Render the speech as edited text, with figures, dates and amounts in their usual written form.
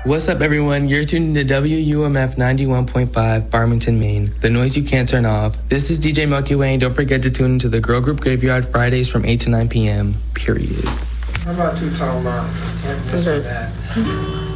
What's up, everyone? You're tuned to WUMF 91.5, Farmington, Maine. The noise you can't turn off. This is DJ Milky Way, and don't forget to tune into the Girl Group Graveyard Fridays from 8 to 9 p.m., period. How about Two Tone Mom? Can't miss with that.